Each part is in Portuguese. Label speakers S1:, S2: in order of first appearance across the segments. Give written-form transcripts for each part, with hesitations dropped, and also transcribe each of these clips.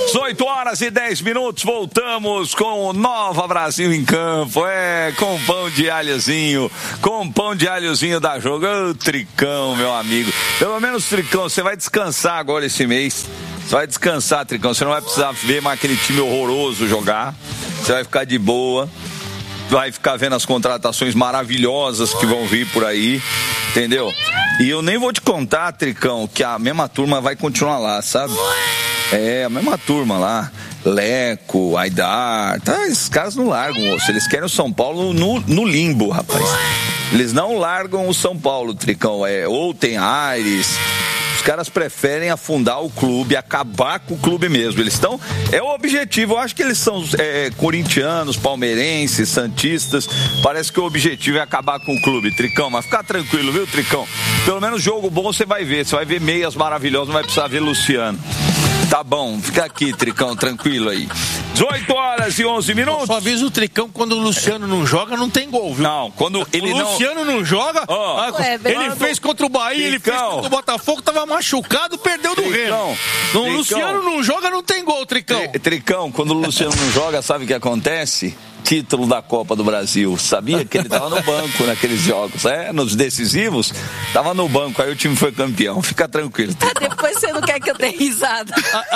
S1: 18h10, voltamos com o Nova Brasil em campo, com pão de alhozinho, da Jogo. Ô, Tricão, meu amigo, pelo menos, Tricão, você vai descansar agora esse mês, você vai descansar, Tricão, você não vai precisar ver mais aquele time horroroso jogar, você vai ficar de boa, vai ficar vendo as contratações maravilhosas que vão vir por aí, entendeu? E eu nem vou te contar, Tricão, que a mesma turma vai continuar lá, sabe? A mesma turma lá, Leco, Aidar, tá, esses caras não largam, moço. Eles querem o São Paulo no limbo, rapaz. Eles não largam o São Paulo, Tricão. Ou tem Aires. Os caras preferem afundar o clube, acabar com o clube mesmo. Eles estão. É o objetivo. Eu acho que eles são corintianos, palmeirenses, santistas. Parece que o objetivo é acabar com o clube, Tricão. Mas fica tranquilo, viu, Tricão? Pelo menos jogo bom você vai ver. Você vai ver meias maravilhosas, não vai precisar ver Luciano. Tá bom, fica aqui, Tricão, tranquilo aí. 18h11.
S2: Eu só aviso o Tricão, quando o Luciano não joga, não tem gol, viu?
S1: Não, quando ele não...
S2: O Luciano não joga, ele fez contra o Bahia, ele fez contra o Botafogo, tava machucado, perdeu do Remo. O Luciano não joga, não tem gol, Tricão.
S1: Tricão, quando o Luciano não joga, sabe o que acontece? Título da Copa do Brasil. Sabia que ele tava no banco naqueles jogos, nos decisivos, tava no banco, aí o time foi campeão. Fica tranquilo.
S3: Depois você não quer que eu dê risada.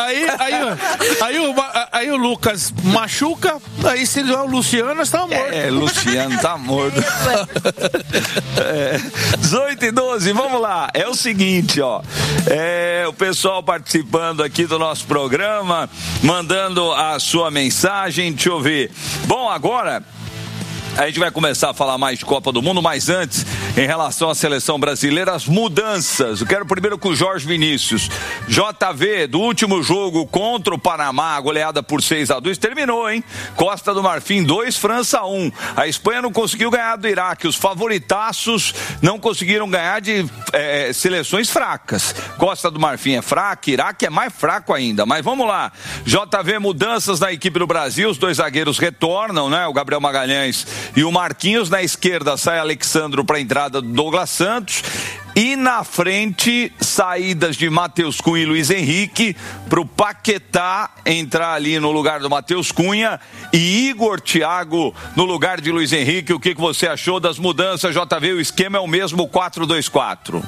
S2: Aí o Lucas machuca, aí se o Luciano está morto.
S1: Luciano tá morto. 18h12, vamos lá. É o seguinte, ó. O pessoal participando aqui do nosso programa, mandando a sua mensagem, deixa eu ver. Bom, agora a gente vai começar a falar mais de Copa do Mundo, mas antes, em relação à seleção brasileira, as mudanças. Eu quero primeiro com o Jorge Vinícius. JV, do último jogo contra o Panamá, goleada por 6-2, terminou, hein? Costa do Marfim 2, França 1. A Espanha não conseguiu ganhar do Iraque. Os favoritaços não conseguiram ganhar de seleções fracas. Costa do Marfim é fraca, Iraque é mais fraco ainda. Mas vamos lá. JV, mudanças na equipe do Brasil. Os dois zagueiros retornam, né? O Gabriel Magalhães e o Marquinhos. Na esquerda sai Alexandro para a entrada do Douglas Santos. E na frente, saídas de Matheus Cunha e Luiz Henrique para o Paquetá entrar ali no lugar do Matheus Cunha e Igor Thiago no lugar de Luiz Henrique. O que você achou das mudanças, JV? O esquema é o mesmo 4-2-4.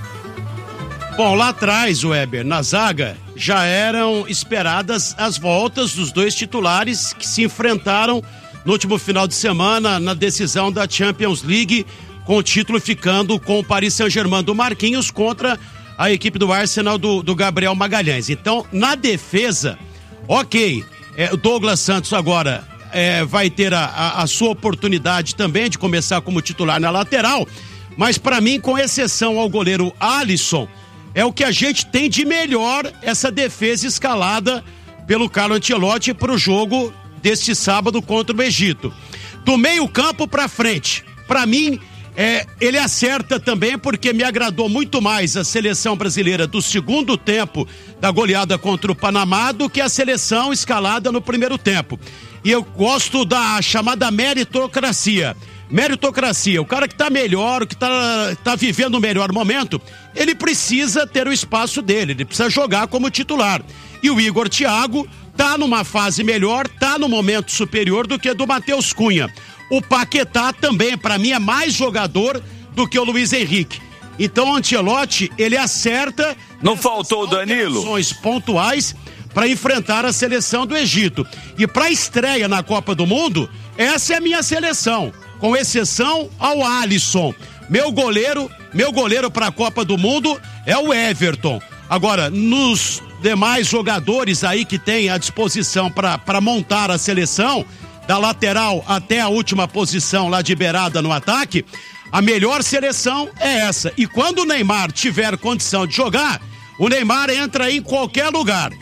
S4: Bom, lá atrás, Weber, na zaga, já eram esperadas as voltas dos dois titulares que se enfrentaram no último final de semana na decisão da Champions League, com o título ficando com o Paris Saint-Germain do Marquinhos contra a equipe do Arsenal do Gabriel Magalhães. Então, na defesa, ok, o Douglas Santos agora vai ter a sua oportunidade também de começar como titular na lateral, mas para mim, com exceção ao goleiro Alisson, é o que a gente tem de melhor, essa defesa escalada pelo Carlo Ancelotti para o jogo deste sábado contra o Egito. Do meio campo para frente, para mim, ele acerta também, porque me agradou muito mais a seleção brasileira do segundo tempo da goleada contra o Panamá do que a seleção escalada no primeiro tempo. E eu gosto da chamada meritocracia. O cara que tá melhor, que tá vivendo o melhor momento, ele precisa ter o espaço dele, ele precisa jogar como titular. E o Igor Thiago tá numa fase melhor, tá no momento superior do que do Matheus Cunha. O Paquetá também, para mim, é mais jogador do que o Luiz Henrique. Então o Ancelotti, ele acerta.
S1: Não faltou o Danilo?
S4: Ações pontuais para enfrentar a seleção do Egito. E para estreia na Copa do Mundo, essa é a minha seleção, com exceção ao Alisson. Meu goleiro para a Copa do Mundo é o Everton. Agora, nos demais jogadores aí que tem à disposição para montar a seleção, da lateral até a última posição lá de beirada no ataque, a melhor seleção é essa. E quando o Neymar tiver condição de jogar, o Neymar entra em qualquer lugar,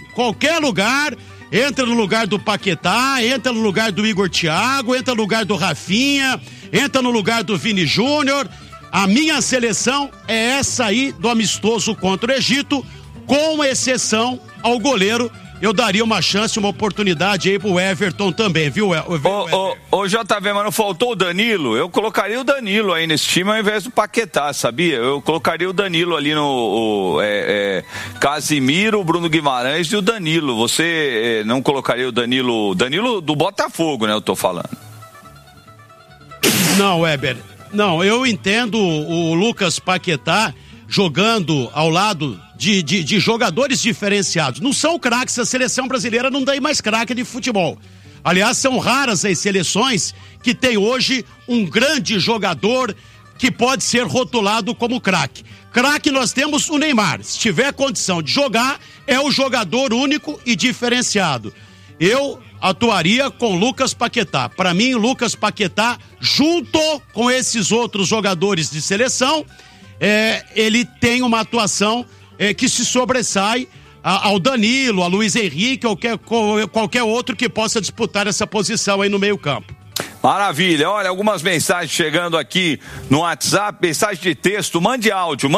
S4: entra no lugar do Paquetá, entra no lugar do Igor Thiago, entra no lugar do Rafinha, entra no lugar do Vini Júnior. A minha seleção é essa aí do amistoso contra o Egito, com exceção ao goleiro, eu daria uma chance, uma oportunidade aí pro Everton também, viu?
S1: Ô JV, mas não faltou o Danilo? Eu colocaria o Danilo aí nesse time ao invés do Paquetá, sabia? Eu colocaria o Danilo ali no Casimiro, o Bruno Guimarães e o Danilo. Você não colocaria o Danilo do Botafogo, né? Eu tô falando.
S4: Não, Weber. Não, eu entendo o Lucas Paquetá jogando ao lado de jogadores diferenciados. Não são craques, a seleção brasileira não tem mais craque de futebol. Aliás, são raras as seleções que tem hoje um grande jogador que pode ser rotulado como craque. Craque nós temos o Neymar. Se tiver condição de jogar, é o jogador único e diferenciado. Eu atuaria com Lucas Paquetá. Para mim, o Lucas Paquetá, junto com esses outros jogadores de seleção, ele tem uma atuação que se sobressai ao Danilo, a Luiz Henrique ou qualquer outro que possa disputar essa posição aí no meio campo.
S1: Maravilha, olha, algumas mensagens chegando aqui no WhatsApp, mensagem de texto, mande áudio.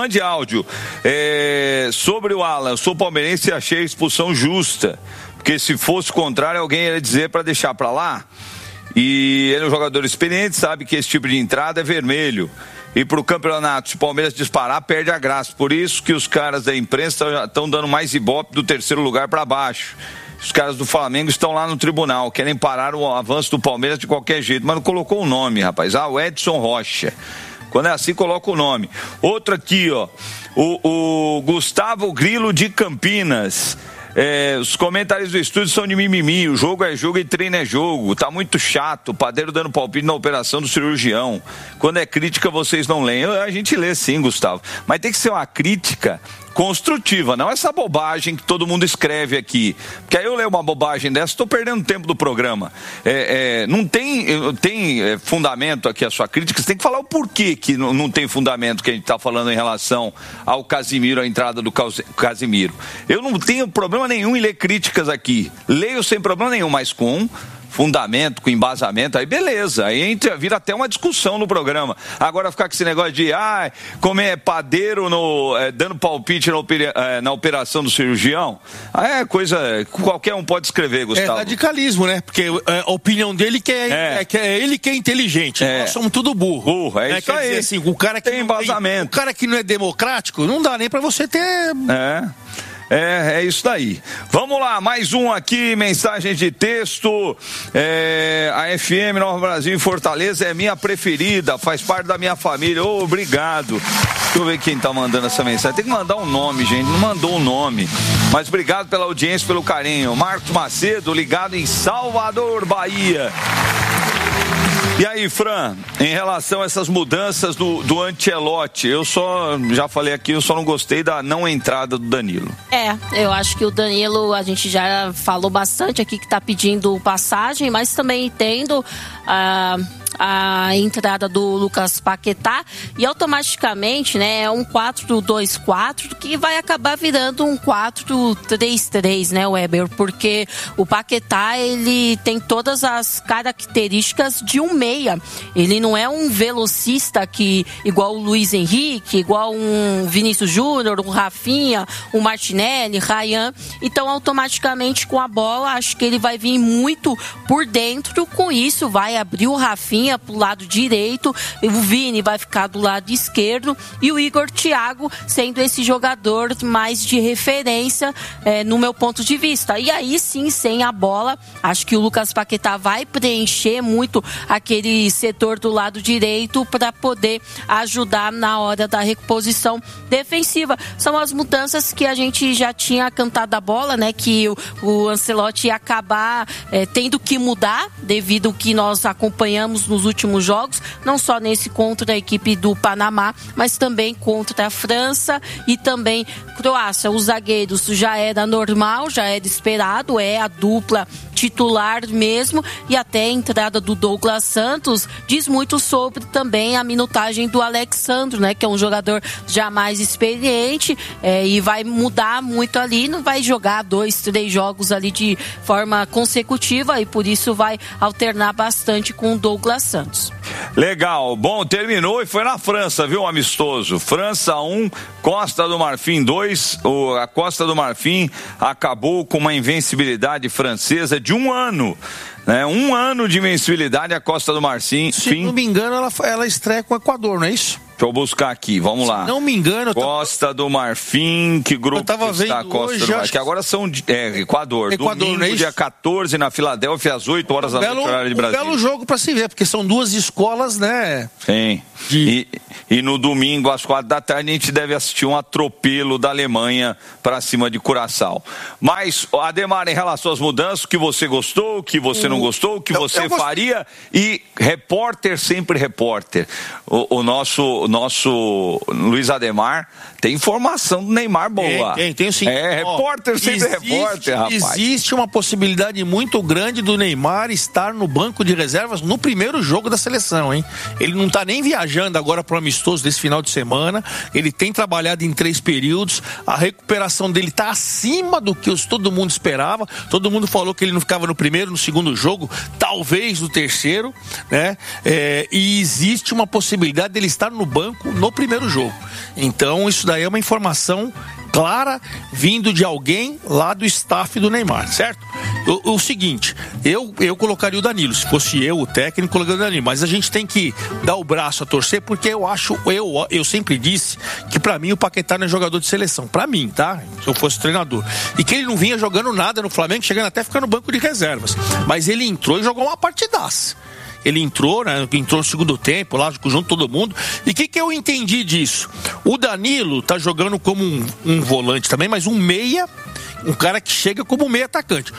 S1: Sobre o Alan, eu sou palmeirense e achei a expulsão justa, porque se fosse o contrário, alguém ia dizer para deixar para lá, e ele é um jogador experiente, sabe que esse tipo de entrada é vermelho, e pro campeonato, se o Palmeiras disparar, perde a graça, por isso que os caras da imprensa estão dando mais ibope do terceiro lugar para baixo. Os caras do Flamengo estão lá no tribunal, querem parar o avanço do Palmeiras de qualquer jeito, mas não colocou o nome, rapaz. O Edson Rocha. Quando é assim, coloca o nome. Outro aqui, ó. O Gustavo Grilo de Campinas. Os comentários do estúdio são de mimimi. O jogo é jogo e treino é jogo. Tá muito chato. O padeiro dando palpite na operação do cirurgião. Quando é crítica, vocês não leem. A gente lê sim, Gustavo. Mas tem que ser uma crítica construtiva, não essa bobagem que todo mundo escreve aqui. Porque aí eu leio uma bobagem dessa, estou perdendo tempo do programa. Não tem fundamento aqui a sua crítica, você tem que falar o porquê que não tem fundamento que a gente está falando em relação ao Casimiro, a entrada do Casimiro. Eu não tenho problema nenhum em ler críticas aqui. Leio sem problema nenhum, mas com fundamento, com embasamento, aí beleza, aí vira até uma discussão no programa. Agora ficar com esse negócio de como é padeiro dando palpite na operação do cirurgião, é coisa qualquer um pode escrever, Gustavo.
S2: É radicalismo, né? Porque a opinião dele que é ele que é inteligente. Nós somos tudo burro.
S1: É isso aí.
S2: Dizer assim, o cara que
S1: tem embasamento.
S2: O cara que não é democrático, não dá nem pra você ter...
S1: É isso daí. Vamos lá, mais um aqui, mensagem de texto. A FM Nova Brasil em Fortaleza é minha preferida, faz parte da minha família. Obrigado. Deixa eu ver quem tá mandando essa mensagem. Tem que mandar um nome, gente. Não mandou um nome. Mas obrigado pela audiência, pelo carinho. Marcos Macedo, ligado em Salvador, Bahia. E aí, Fran, em relação a essas mudanças do Ancelotti, já falei aqui, eu só não gostei da não entrada do Danilo.
S3: Eu acho que o Danilo, a gente já falou bastante aqui que tá pedindo passagem, mas também entendo a entrada do Lucas Paquetá e automaticamente, né, é um 4-2-4 que vai acabar virando um 4-3-3, né, Weber, porque o Paquetá, ele tem todas as características de um meia, ele não é um velocista igual o Luiz Henrique, igual um Vinícius Júnior, um Rafinha, um Martinelli, Ryan, então automaticamente com a bola, acho que ele vai vir muito por dentro, com isso vai abrir o Rafinha pro lado direito, o Vini vai ficar do lado esquerdo e o Igor Thiago sendo esse jogador mais de referência no meu ponto de vista. E aí sim, sem a bola, acho que o Lucas Paquetá vai preencher muito aquele setor do lado direito para poder ajudar na hora da reposição defensiva. São as mudanças que a gente já tinha cantado a bola, né? Que o Ancelotti ia acabar tendo que mudar devido ao que nós acompanhamos nos últimos jogos, não só nesse contra a equipe do Panamá, mas também contra a França e também Croácia. Os zagueiros já era normal, já era esperado, é a dupla titular mesmo, e até a entrada do Douglas Santos diz muito sobre também a minutagem do Alexandro, né, que é um jogador já mais experiente, e vai mudar muito ali, não vai jogar 2-3 jogos ali de forma consecutiva, e por isso vai alternar bastante com o Douglas Santos.
S1: Legal, bom, terminou e foi na França, viu, amistoso? França 1, Costa do Marfim 2, a Costa do Marfim acabou com uma invencibilidade francesa de 1 ano. 1 ano de invencibilidade a Costa do Marfim.
S2: Se não me engano, ela estreia com o Equador, não é isso?
S1: Deixa eu buscar aqui, vamos lá.
S2: Se não me engano...
S1: Costa do Marfim, que grupo está a Costa do Marfim? Que agora são Equador. Domingo, é dia 14, na Filadélfia, às 8 horas da noite, horário de Brasília.
S2: Belo jogo para se ver, porque são 2 escolas, né?
S1: Sim. E no domingo, às 4 da tarde, a gente deve assistir um atropelo da Alemanha para cima de Curaçao. Mas, Ademar, em relação às mudanças, o que você gostou, o que você não gostou, o que você faria, e repórter, sempre repórter. O nosso Luiz Ademar tem informação do Neymar boa.
S2: Tem sim.
S1: Repórter, sempre repórter, rapaz.
S2: Existe uma possibilidade muito grande do Neymar estar no banco de reservas no primeiro jogo da seleção, hein? Ele não está nem viajando agora para o amistoso desse final de semana, ele tem trabalhado em 3 períodos, a recuperação dele está acima do que todo mundo esperava, todo mundo falou que ele não ficava no primeiro, no segundo jogo, talvez no terceiro, né? E existe uma possibilidade dele estar no banco no primeiro jogo. Então isso daí é uma informação clara vindo de alguém lá do staff do Neymar, certo? O seguinte, eu colocaria o Danilo, se fosse eu o técnico, colocaria o Danilo, mas a gente tem que dar o braço a torcer, porque eu sempre disse que pra mim o Paquetá não é jogador de seleção, pra mim, tá? Se eu fosse treinador, e que ele não vinha jogando nada no Flamengo, chegando até a ficar no banco de reservas, mas ele entrou e jogou uma partidaça. Ele entrou, né? Entrou no segundo tempo, lá junto todo mundo. E o que eu entendi disso? O Danilo tá jogando como um volante também, mas um meia, um cara que chega como meia atacante.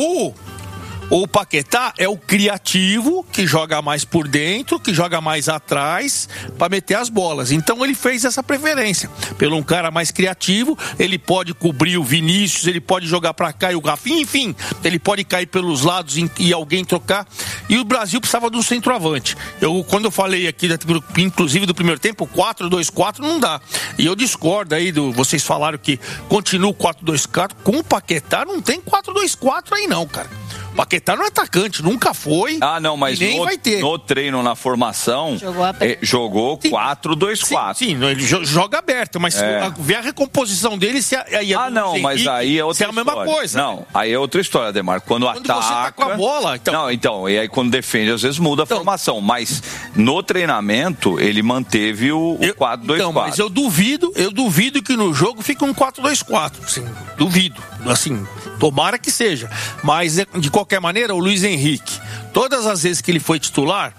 S2: O Paquetá é o criativo, que joga mais por dentro, que joga mais atrás, para meter as bolas. Então ele fez essa preferência. Pelo um cara mais criativo, ele pode cobrir o Vinícius, ele pode jogar para cá e o Rafinha, enfim, ele pode cair pelos lados e alguém trocar. E o Brasil precisava de um centroavante. Quando eu falei aqui, inclusive do primeiro tempo, 4-2-4 não dá. E eu discordo aí, vocês falaram que continua o 4-2-4, com o Paquetá não tem 4-2-4 aí não, cara. O Paquetá não é atacante, nunca foi.
S1: Não, mas nem vai ter. No treino, na formação, jogou 4-2-4.
S2: Sim, ele joga aberto, mas ver a recomposição dele,
S1: mas aí é outra
S2: história. É a mesma coisa.
S1: Não, aí é outra história, Ademar. Quando ataca... você tá
S2: com a bola...
S1: Então, e aí quando defende, às vezes muda a formação. Mas no treinamento, ele manteve o 4-2-4.
S2: Então, mas eu duvido que no jogo fique um 4-2-4. Assim, duvido. Assim, tomara que seja. Mas, de qualquer maneira, o Luiz Henrique, todas as vezes que ele foi titular,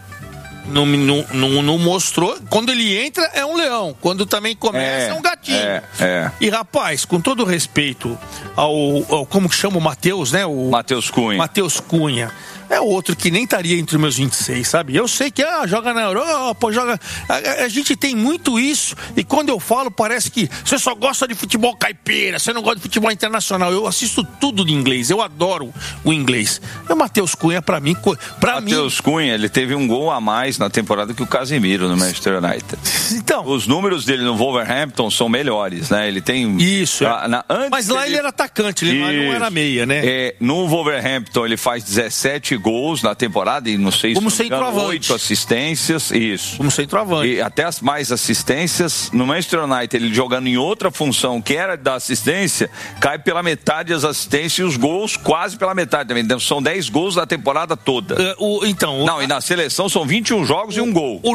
S2: não mostrou. Quando ele entra, é um leão. Quando também começa, é um gatinho. E, rapaz, com todo respeito ao como que chama o Matheus, né? O
S1: Matheus Cunha.
S2: Matheus Cunha. É outro que nem estaria entre os meus 26, sabe? Eu sei que joga na Europa, joga... A gente tem muito isso, e quando eu falo, parece que você só gosta de futebol caipira, você não gosta de futebol internacional. Eu assisto tudo de inglês, eu adoro o inglês. E o Matheus Cunha, pra mim...
S1: Matheus Cunha, ele teve um gol a mais na temporada que o Casemiro no Manchester United.
S2: Então...
S1: Os números dele no Wolverhampton são melhores, né? Ele tem...
S2: Isso, mas lá ele era atacante, ele não era meia, né?
S1: No Wolverhampton, ele faz 17 gols na temporada e não sei
S2: como
S1: se 8 assistências, isso.
S2: Como centroavante.
S1: E até as mais assistências. No Manchester United, ele jogando em outra função que era da assistência, cai pela metade as assistências e os gols quase pela metade também. Então, são 10 gols da temporada toda. E na seleção são 21 jogos e um gol.
S2: O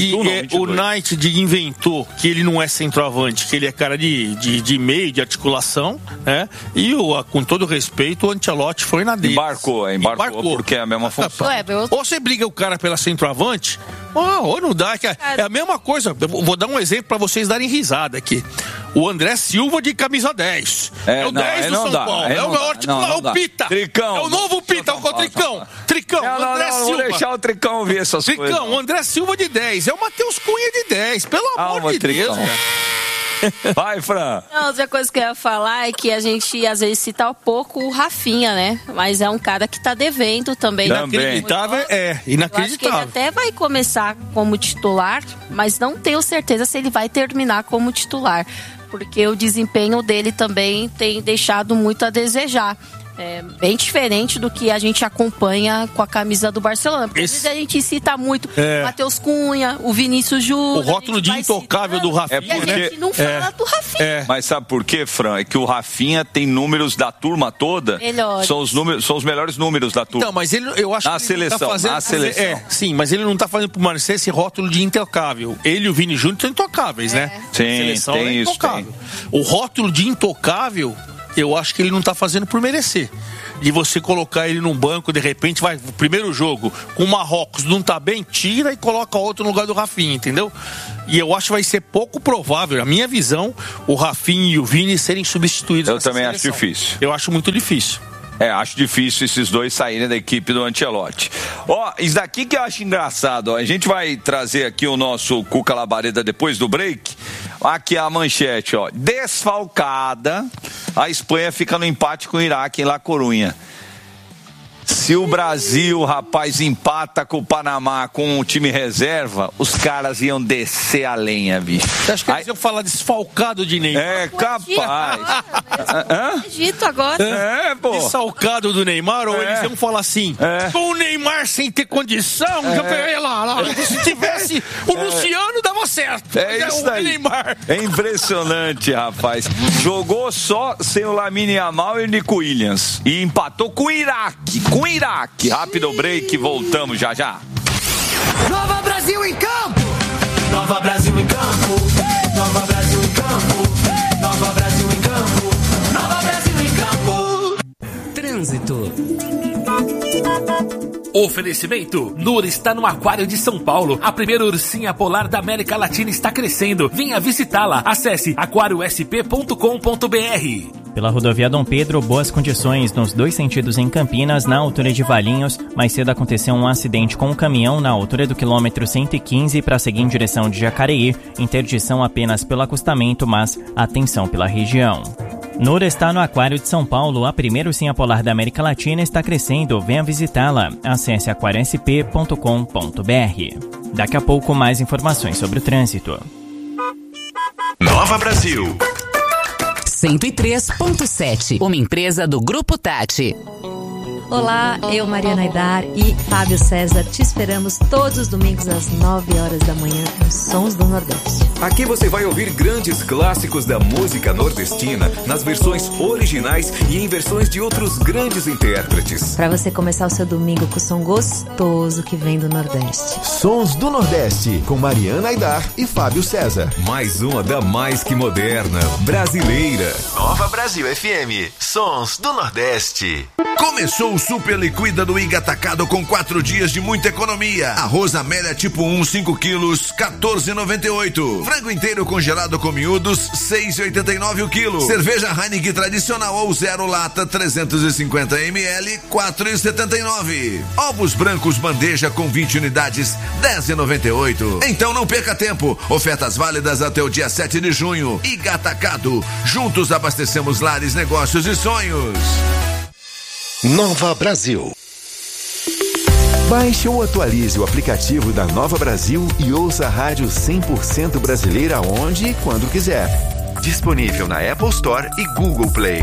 S2: Knight inventou que ele não é centroavante, que ele é cara de meio, de articulação, né? E com todo respeito, o Ancelotti foi na dele.
S1: Embarcou. Porque é a mesma função.
S2: Ou você briga o cara pela centroavante, ou não dá. É a mesma coisa. Eu vou dar um exemplo para vocês darem risada aqui. O André Silva de camisa 10. É o 10 do São Paulo. É o maior titular, o Pita.
S1: Tricão.
S2: É o novo Pita, o Tricão. Tricão, André Silva.
S1: Vou deixar o Tricão ver essas coisas.
S2: Tricão, o André Silva de 10. É o Matheus Cunha de 10. Pelo amor de Deus, cara.
S1: Vai, Fran.
S3: Não, outra coisa que eu ia falar é que a gente às vezes cita pouco o Rafinha, né? Mas é um cara que tá devendo também.
S2: Inacreditável, inacreditável.
S3: Eu acho que ele até vai começar como titular, mas não tenho certeza se ele vai terminar como titular, porque o desempenho dele também tem deixado muito a desejar. É bem diferente do que a gente acompanha com a camisa do Barcelona. Porque às vezes a gente cita muito o Matheus Cunha, o Vinícius Júnior.
S2: O rótulo de intocável do Rafinha.
S3: E a gente não fala do Rafinha.
S1: Mas sabe por quê, Fran? É que o Rafinha tem números da turma toda.
S3: Melhores.
S1: São os melhores números da turma.
S2: Então, mas eu acho
S1: na
S2: que
S1: seleção,
S2: ele tá fazendo, sim, mas ele não tá fazendo pro Marcelo esse rótulo de intocável. Ele e o Vini Júnior são intocáveis, né?
S1: Sim, tem isso.
S2: O rótulo de intocável, eu acho que ele não tá fazendo por merecer. De você colocar ele num banco, de repente vai o primeiro jogo com o Marrocos, não tá bem, tira e coloca outro no lugar do Rafinha, entendeu? E eu acho que vai ser pouco provável, a minha visão, o Rafinha e o Vini serem substituídos.
S1: Eu também acho difícil.
S2: Eu acho muito difícil.
S1: Acho difícil esses dois saírem da equipe do Ancelotti. Isso daqui que eu acho engraçado, a gente vai trazer aqui o nosso Cuca Labareda depois do break. Aqui a manchete, desfalcada, a Espanha fica no empate com o Iraque em La Corunha. Se o Brasil, rapaz, empata com o Panamá com o time reserva, os caras iam descer a lenha, bicho.
S2: Você acha que eles iam falar desfalcado de Neymar?
S1: Capaz.
S3: Acredito agora.
S1: Pô.
S2: Desfalcado do Neymar, ou eles iam falar assim, com o Neymar sem ter condição, já peguei lá. Se tivesse o Luciano, dava certo.
S1: Isso daí.
S2: Neymar.
S1: É impressionante, rapaz. Jogou só sem o Lamine Yamal e o Nico Williams. E empatou com o Iraque. Rápido break, voltamos já.
S5: Nova Brasil em campo! Nova Brasil em campo! Nova Brasil em campo! Nova Brasil em campo! Nova Brasil em campo! Trânsito.
S6: Oferecimento: Nur está no Aquário de São Paulo. A primeira ursinha polar da América Latina está crescendo. Venha visitá-la. Acesse aquariosp.com.br.
S7: Pela rodovia Dom Pedro, boas condições nos dois sentidos em Campinas, na altura de Valinhos. Mais cedo aconteceu um acidente com um caminhão na altura do quilômetro 115 para seguir em direção de Jacareí. Interdição apenas pelo acostamento, mas atenção pela região. Nur está no Aquário de São Paulo. A primeira ursinha polar da América Latina está crescendo. Venha visitá-la. Acesse aquariosp.com.br. Daqui a pouco, mais informações sobre o trânsito.
S8: Nova Brasil
S9: 103.7, uma empresa do Grupo Tati.
S10: Olá, eu, Mariana Aidar e Fábio César te esperamos todos os domingos às 9 horas da manhã nos Sons do Nordeste.
S8: Aqui você vai ouvir grandes clássicos da música nordestina nas versões originais e em versões de outros grandes intérpretes.
S10: Para você começar o seu domingo com o som gostoso que vem do Nordeste.
S11: Sons do Nordeste, com Mariana Aidar e Fábio César.
S8: Mais uma da mais que moderna, brasileira.
S11: Nova Brasil FM, Sons do Nordeste.
S12: Começou o Super Liquida do Iga Atacado com 4 dias de muita economia. Arroz Amélia tipo 1, 5 quilos, R$14,98. Frango inteiro congelado com miúdos, R$6,89 o quilo. Cerveja Heineken tradicional ou zero lata, 350 ml, R$4,79. Ovos brancos bandeja com 20 unidades, R$10,98. Então não perca tempo. Ofertas válidas até o dia 7 de junho. Iga Atacado. Juntos abastecemos lares, negócios e sonhos.
S11: Nova Brasil. Baixe ou atualize o aplicativo da Nova Brasil e ouça a rádio 100% brasileira onde e quando quiser. Disponível na Apple Store e Google Play.